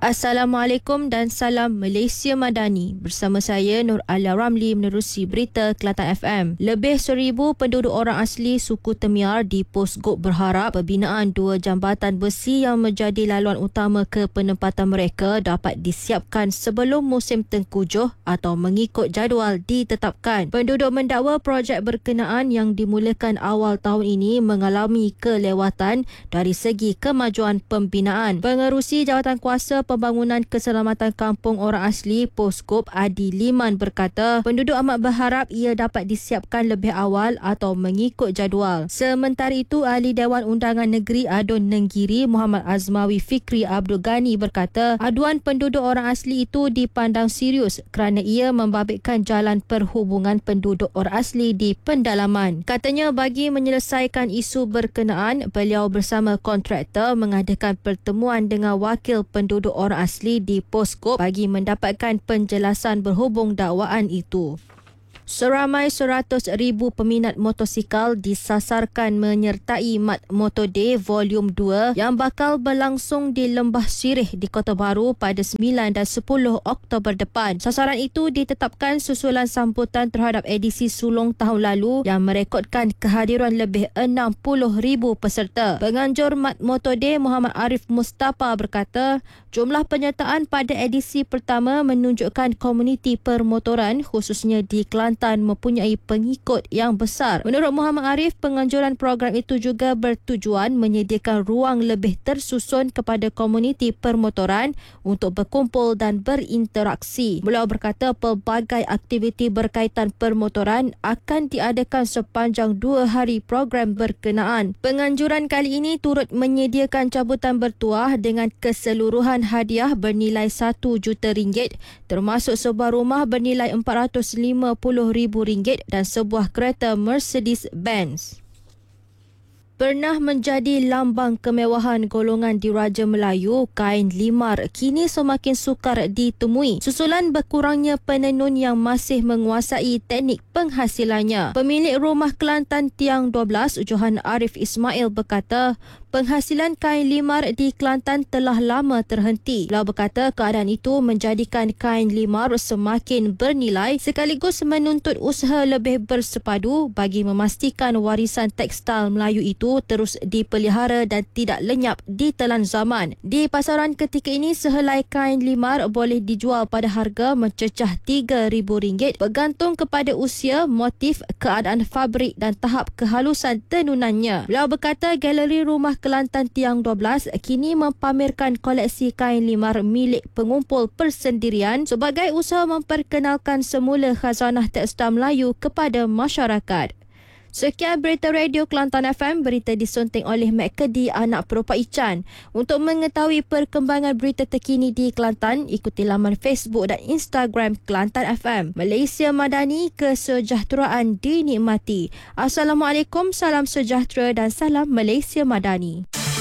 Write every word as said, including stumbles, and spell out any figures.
Assalamualaikum dan salam Malaysia Madani. Bersama saya Nur Alia Ramli menerusi berita Kelantan F M. Lebih seribu penduduk orang asli suku Temiar di Pos Gop berharap pembinaan dua jambatan besi yang menjadi laluan utama ke penempatan mereka dapat disiapkan sebelum musim tengkujuh atau mengikut jadual ditetapkan. Penduduk mendakwa projek berkenaan yang dimulakan awal tahun ini mengalami kelewatan dari segi kemajuan pembinaan. Pengerusi Jawatan Kuasa Pembangunan Keselamatan Kampung Orang Asli Pos Gop Adi Liman berkata penduduk amat berharap ia dapat disiapkan lebih awal atau mengikut jadual. Sementara itu, Ahli Dewan Undangan Negeri Adun Nenggiri Muhammad Azmawi Fikri Abdul Ghani berkata aduan penduduk orang asli itu dipandang serius kerana ia membabitkan jalan perhubungan penduduk orang asli di pendalaman. Katanya bagi menyelesaikan isu berkenaan, beliau bersama kontraktor mengadakan pertemuan dengan wakil penduduk orang asli di Pos Gop bagi mendapatkan penjelasan berhubung dakwaan itu. Seramai seratus ribu peminat motosikal disasarkan menyertai Mat Motor Day Volume dua yang bakal berlangsung di Lembah Sirih di Kota Baru pada sembilan dan sepuluh Oktober depan. Sasaran itu ditetapkan susulan sambutan terhadap edisi sulung tahun lalu yang merekodkan kehadiran lebih enam puluh ribu peserta. Penganjur Mat Motor Day Muhammad Arif Mustafa berkata jumlah penyertaan pada edisi pertama menunjukkan komuniti permotoran khususnya di Kelantan mempunyai pengikut yang besar. Menurut Muhammad Arif, penganjuran program itu juga bertujuan menyediakan ruang lebih tersusun kepada komuniti permotoran untuk berkumpul dan berinteraksi. Beliau berkata pelbagai aktiviti berkaitan permotoran akan diadakan sepanjang dua hari program berkenaan. Penganjuran kali ini turut menyediakan cabutan bertuah dengan keseluruhan hadiah bernilai satu juta ringgit termasuk sebuah rumah bernilai empat ratus lima puluh ribu ringgit dan sebuah kereta Mercedes-Benz. Pernah menjadi lambang kemewahan golongan diraja Melayu, kain limar kini semakin sukar ditemui susulan berkurangnya penenun yang masih menguasai teknik penghasilannya. Pemilik rumah Kelantan Tiang dua belas, Johan Arif Ismail berkata penghasilan kain limar di Kelantan telah lama terhenti. Beliau berkata keadaan itu menjadikan kain limar semakin bernilai sekaligus menuntut usaha lebih bersepadu bagi memastikan warisan tekstil Melayu itu terus dipelihara dan tidak lenyap di telan zaman. Di pasaran ketika ini, sehelai kain limar boleh dijual pada harga mencecah tiga ribu ringgit bergantung kepada usia, motif, keadaan fabrik dan tahap kehalusan tenunannya. Beliau berkata galeri rumah Kelantan Tiang dua belas kini mempamerkan koleksi kain limar milik pengumpul persendirian sebagai usaha memperkenalkan semula khazanah tekstil Melayu kepada masyarakat. Sekian berita Radio Kelantan F M, berita disunting oleh Mek Kedi, anak peropak Ican. Untuk mengetahui perkembangan berita terkini di Kelantan, ikuti laman Facebook dan Instagram Kelantan F M. Malaysia Madani, kesejahteraan dinikmati. Assalamualaikum, salam sejahtera dan salam Malaysia Madani.